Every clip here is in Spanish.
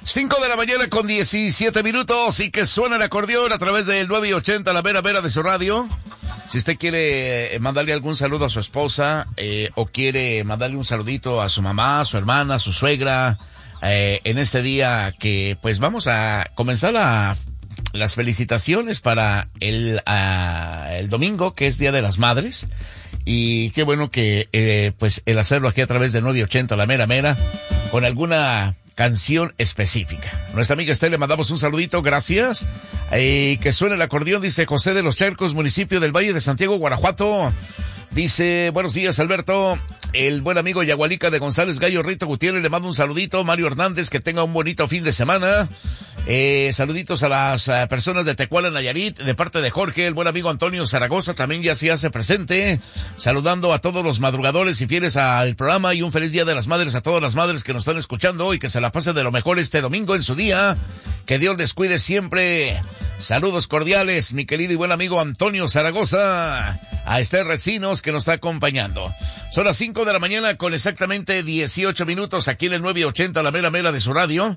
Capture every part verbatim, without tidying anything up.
Cinco de la mañana con diecisiete minutos y que suena el acordeón a través del nueve ochenta, la mera mera de su radio. Si usted quiere mandarle algún saludo a su esposa, eh, o quiere mandarle un saludito a su mamá, a su hermana, a su suegra, eh, en este día que pues vamos a comenzar a las felicitaciones para el, uh, el domingo, que es Día de las Madres. Y qué bueno que, eh, pues, el hacerlo aquí a través de nueve ochenta, la mera mera, con alguna canción específica. Nuestra amiga Estela, le mandamos un saludito, gracias. Eh, que suene el acordeón, dice José de los Charcos, municipio del Valle de Santiago, Guanajuato. Dice, buenos días, Alberto. El buen amigo Yagualica de González Gallo Rito Gutiérrez le manda un saludito. Mario Hernández, que tenga un bonito fin de semana. Eh, saluditos a las uh, personas de Tecuala, Nayarit, de parte de Jorge, el buen amigo Antonio Zaragoza, también ya se hace presente, saludando a todos los madrugadores y fieles al programa, y un feliz Día de las Madres a todas las madres que nos están escuchando hoy, que se la pasen de lo mejor este domingo en su día, que Dios les cuide siempre. Saludos cordiales, mi querido y buen amigo Antonio Zaragoza, a Esther Recinos, que nos está acompañando. Son las cinco de la mañana con exactamente dieciocho minutos aquí en el nueve ochenta, la mera mera de su radio,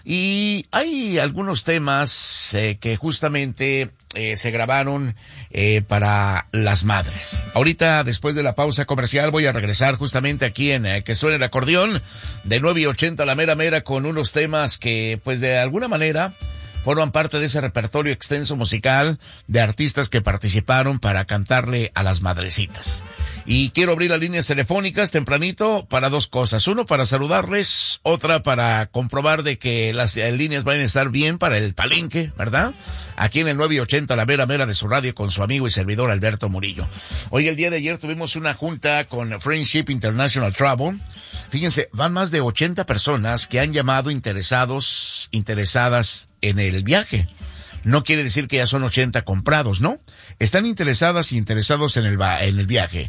y hay algunos temas eh, que justamente eh, se grabaron eh, para las madres. Ahorita, después de la pausa comercial, voy a regresar justamente aquí en eh, que suene el acordeón de nueve ochenta, la mera mera, con unos temas que pues de alguna manera forman parte de ese repertorio extenso musical de artistas que participaron para cantarle a las madrecitas. Y quiero abrir las líneas telefónicas tempranito para dos cosas. Uno, para saludarles. Otra, para comprobar de que las eh, líneas van a estar bien para el palenque, ¿verdad? Aquí en el nueve ochenta, la mera mera de su radio, con su amigo y servidor Alberto Murillo. Hoy, el día de ayer, tuvimos una junta con Friendship International Travel. Fíjense, van más de ochenta personas que han llamado interesados, interesadas en el viaje. No quiere decir que ya son ochenta comprados, ¿no? Están interesadas y interesados en el, en el viaje.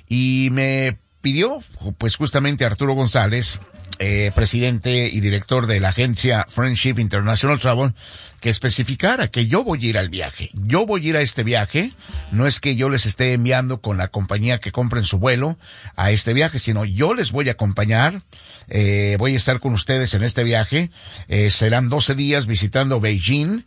Y me pidió, pues justamente Arturo González, eh, presidente y director de la agencia Friendship International Travel, que especificara que yo voy a ir al viaje. Yo voy a ir a este viaje. No es que yo les esté enviando con la compañía que compren su vuelo a este viaje, sino yo les voy a acompañar. Eh, voy a estar con ustedes en este viaje. Eh, serán doce días visitando Beijing,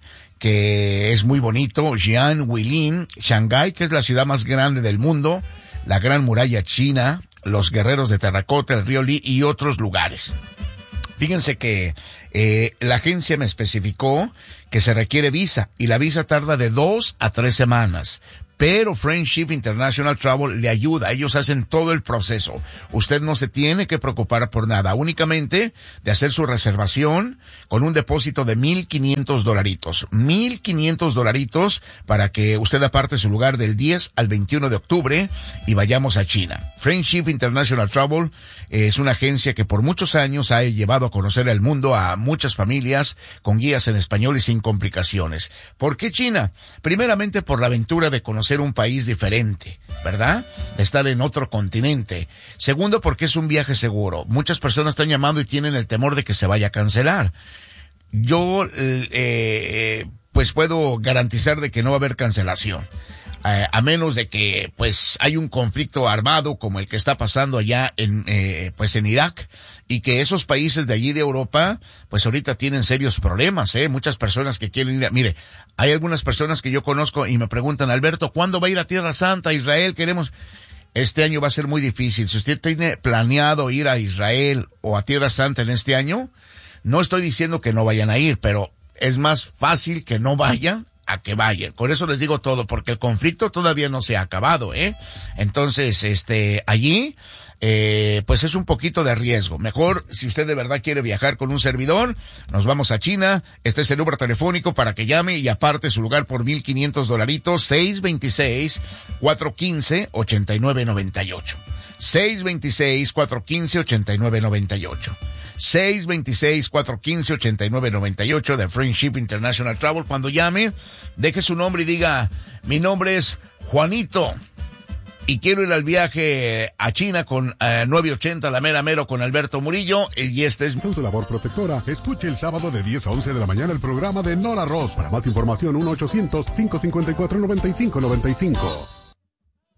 que es muy bonito, Xi'an, Huilin, Shanghái, que es la ciudad más grande del mundo, la Gran Muralla China, los Guerreros de Terracota, el río Li y otros lugares. Fíjense que eh, la agencia me especificó que se requiere visa, y la visa tarda de dos a tres semanas. Pero Friendship International Travel le ayuda, ellos hacen todo el proceso. Usted no se tiene que preocupar por nada, únicamente de hacer su reservación con un depósito de mil quinientos dolaritos. Mil quinientos dolaritos para que usted aparte su lugar del diez al veintiuno de octubre y vayamos a China. Friendship International Travel es una agencia que por muchos años ha llevado a conocer al mundo a muchas familias con guías en español y sin complicaciones. ¿Por qué China? Primeramente por la aventura de conocer un país diferente, ¿verdad? De estar en otro continente. Segundo, porque es un viaje seguro. Muchas personas están llamando y tienen el temor de que se vaya a cancelar. Yo, eh, pues puedo garantizar de que no va a haber cancelación. Eh, a menos de que, pues, hay un conflicto armado como el que está pasando allá en, eh, pues, en Irak, y que esos países de allí de Europa, pues, ahorita tienen serios problemas, eh. Muchas personas que quieren ir a, mire, hay algunas personas que yo conozco y me preguntan, Alberto, ¿cuándo va a ir a Tierra Santa, a Israel? Queremos, este año va a ser muy difícil. Si usted tiene planeado ir a Israel o a Tierra Santa en este año, no estoy diciendo que no vayan a ir, pero es más fácil que no vayan a que vayan. Con eso les digo todo, porque el conflicto todavía no se ha acabado, ¿eh? Entonces, este, allí, eh, pues es un poquito de riesgo. Mejor, si usted de verdad quiere viajar con un servidor, nos vamos a China. Este es el número telefónico para que llame y aparte su lugar por mil quinientos dolaritos, seis dos seis, cuatro uno cinco, ocho nueve nueve ocho. seis dos seis, cuatro uno cinco, ocho nueve nueve ocho. seis dos seis, cuatro uno cinco, ocho nueve nueve ocho de Friendship International Travel. Cuando llame, deje su nombre y diga, mi nombre es Juanito y quiero ir al viaje a China con eh, nueve ochenta, la mera mero, con Alberto Murillo, y este es su labor protectora. Escuche el sábado de diez a once de la mañana el programa de Nora Ross. Para más información, uno ochocientos, cinco cinco cuatro, nueve cinco nueve cinco.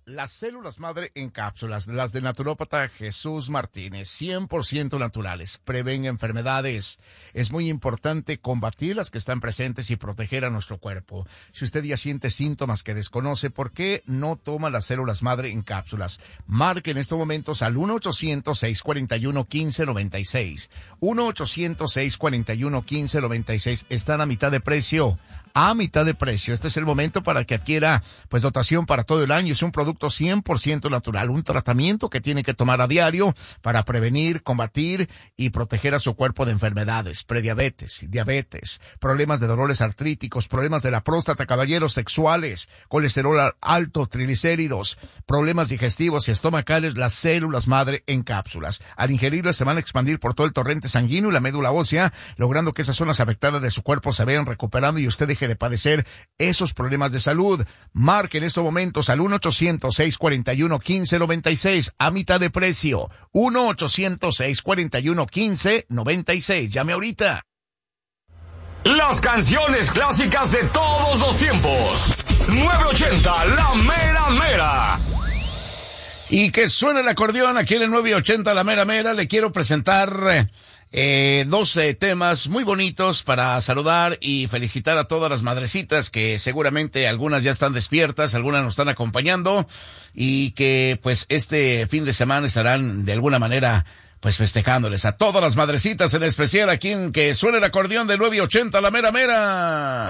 Las células madre en cápsulas, las de naturópata Jesús Martínez, cien por ciento naturales, prevén enfermedades. Es muy importante combatir las que están presentes y proteger a nuestro cuerpo. Si usted ya siente síntomas que desconoce, ¿por qué no toma las células madre en cápsulas? Marque en estos momentos al uno ochocientos, seiscientos cuarenta y uno, quince noventa y seis. uno ochocientos, seiscientos cuarenta y uno, quince noventa y seis. Están a mitad de precio. A mitad de precio. Este es el momento para que adquiera pues dotación para todo el año. Es un producto cien por ciento natural, un tratamiento que tiene que tomar a diario para prevenir, combatir y proteger a su cuerpo de enfermedades, prediabetes, diabetes, problemas de dolores artríticos, problemas de la próstata, caballeros, sexuales, colesterol alto, triglicéridos, problemas digestivos y estomacales. Las células madre en cápsulas. Al ingerirlas se van a expandir por todo el torrente sanguíneo y la médula ósea, logrando que esas zonas afectadas de su cuerpo se vayan recuperando y usted deje de padecer esos problemas de salud. Marque en estos momentos al uno ochocientos, seiscientos cuarenta y uno, quince noventa y seis a mitad de precio. uno ochocientos, seiscientos cuarenta y uno, quince noventa y seis. Llame ahorita. Las canciones clásicas de todos los tiempos. nueve ochenta, la mera mera. Y que suene el acordeón aquí en el nueve ochenta, la mera mera. Le quiero presentar Eh, dos eh, temas muy bonitos para saludar y felicitar a todas las madrecitas que seguramente algunas ya están despiertas, algunas nos están acompañando y que pues este fin de semana estarán de alguna manera pues festejándoles a todas las madrecitas, en especial aquí en que suene el acordeón de nueve ochenta, la mera mera.